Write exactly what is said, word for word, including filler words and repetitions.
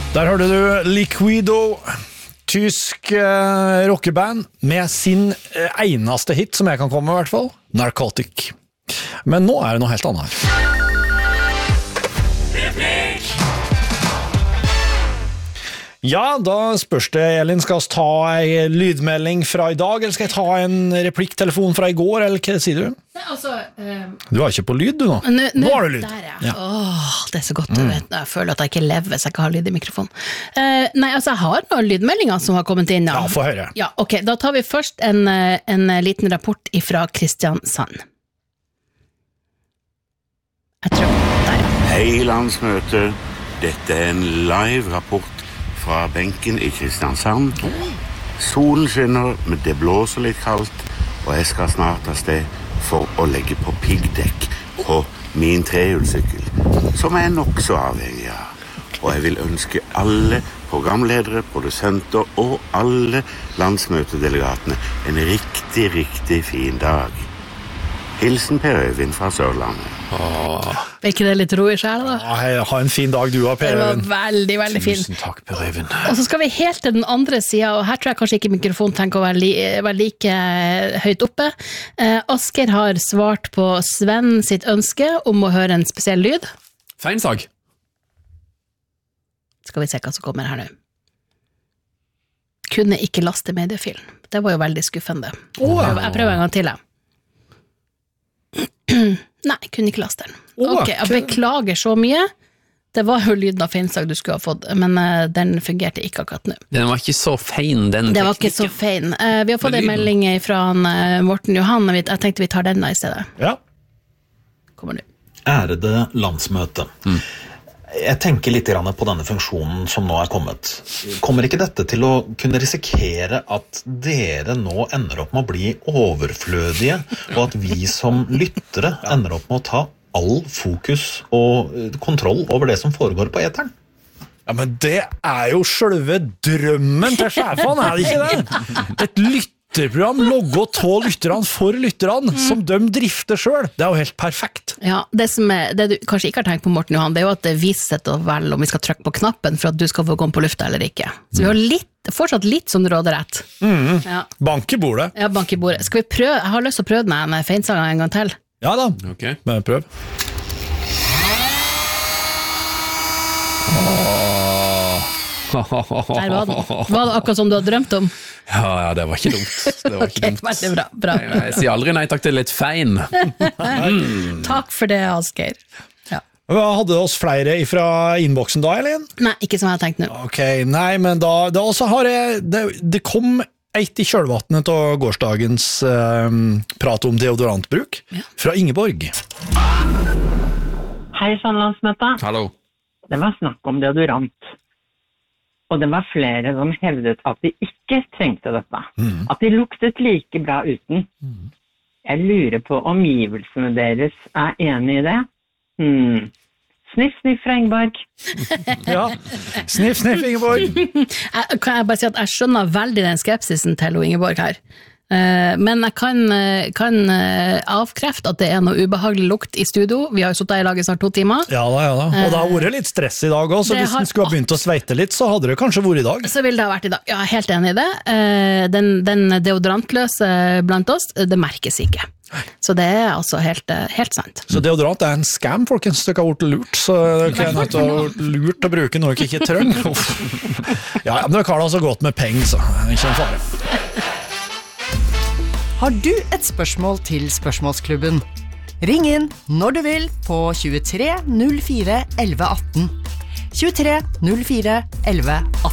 Der hørte du Liquido, tysk eh, rockeband med sin eh, eneste hit, som jeg kan komme med i hvert fall, Narcotic. Men nå er det noe helt annet her. Ja, da spørs det, Elin, skal vi ta en lydmelding fra i dag, eller skal jeg ta en replikktelefon fra i går, eller hva sier du? Nei, altså... Uh... Du er ikke på lyd, du nå. Nå, nå har du lyd. Der, ja. Ja. Åh, det er så godt, mm. Jeg føler at jeg ikke lever hvis jeg ikke har lyd i mikrofonen. Uh, nei, altså, jeg har noen lydmeldinger som har kommet inn. Ja, få høre. Ja, ok, da tar vi først en, en liten rapport fra Kristiansand. Jeg tror, der. Hei landsmøte, dette er en live rapport fra benken i Kristiansand. Solen skinner, men det blåser litt kaldt, og jeg skal snart av sted for å legge på piggdekk på min trehjulssykkel, som jeg er nok så avhengig av. Og jeg vil ønske alle programledere, produsenter og alle landsmøtedelegatene en riktig, riktig fin dag. Hilsen Per Øyvind fra Sørlandet. Åh. Er ikke det litt ro i sjæl da? Ja, ha en fin dag du har, Per Øyvind. Det var veldig, veldig fin. Tusen takk, Per Øyvind. Og så skal vi helt til den andre siden, og her tror jeg kanskje ikke mikrofonen tenker å være, li være like høyt oppe. Eh, Asker har svart på Sven sitt ønske om å høre en spesiell lyd. Feinsag. Skal vi se hva som kommer her nå. Kunne ikke laste mediefilm. Det var jo veldig skuffende. Oh. Jeg prøver en gang til, jeg. Nei, jeg kunne ikke laste den. Oh, ok, jeg beklager så mye. Det var jo lyden av feinsag du skulle ha fått, men uh, den fungerte ikke akkurat nå. Den var ikke så fein, den teknikken. Det var ikke så fein. Uh, vi har fått en melding fra han, uh, Morten Johan, og jeg tenkte vi tar den da i stedet. Ja. Kommer du. Ærede landsmøte. Mm. Jeg tenker litt på denne funksjonen som nå er kommet. Kommer ikke dette til å kunne risikere at dere nå ender opp med å bli overflødige, og at vi som lyttere ender opp med å ta all fokus og kontroll over det som foregår på eteren? Ja, men det er jo selve drømmen til sjefen, er det ikke det? Et lytterprogram, logge og tå lytterne for lytterne, mm. som de drifter selv. Det er jo helt perfekt. Ja, det som er, det du kanskje ikke har tenkt på, Morten Johan, det er jo at det viser seg å velge om vi skal trykke på knappen for at du skal få gå på lufta eller ikke. Så vi har litt, fortsatt litt som råderett. Mm. Ja. Bank i bordet. Ja, bank i bordet. Skal vi prøve? Jeg har lyst til å prøve denne feinsangen en gang til. Ja da, okay. Men prøv. Der var den. Var det akkurat som du har drømt om? Ja, ja, det var ikke dumt. Det var ikke okay, dumt. Veldig bra. bra. Nei, jeg sier aldri nei takk til litt fein. mm. Takk for det, Asgeir. Ja. Hadde det oss flere fra innboksen da, Elin? Nei, ikke som jeg har tenkt nå. Ok, nei, men da, da også har jeg, det, det kom eit i kjølvattnet av gårsdagens eh, prat om deodorantbruk ja. Fra Ingeborg. Hei, sånn landsmøte. Hallo. Det var snakk om deodorant. Og det var flere som hevdet at de ikke trengte dette. Mm. At de luktet like bra uten. Mm. Jeg lurer på omgivelsene deres er enige i det. Hmm. Sniff, sniff fra Ingeborg. Ja, sniff, sniff Ingeborg. jeg, kan jeg bare si at jeg skjønner veldig den skepsisen til Ingeborg her. Uh, men jeg kan, kan uh, avkrefte at det er noe ubehagelig lukt i studio. Vi har jo suttet i laget snart to timer. Ja da, ja da. Og det har vært litt stress i dag også, så hvis har... den skulle ha begynt å sveite litt, så hadde det kanskje vært i dag. Så ville det ha vært i dag. Ja, helt enig i det. Uh, den, den deodorantløse blant oss, det merkes ikke. Så det er altså helt, helt sant. Så deodorant er en scam, folkens. Det har vært lurt, så det kan ha vært lurt å bruke noe jeg ikke trenger. Ja, men det kan altså gått med penger, så det er ikke en fare. Har du et spørsmål til Spørsmålsklubben? Ring inn når du vil på tjuetre null fire elleve atten. tjuetre null fire elleve atten.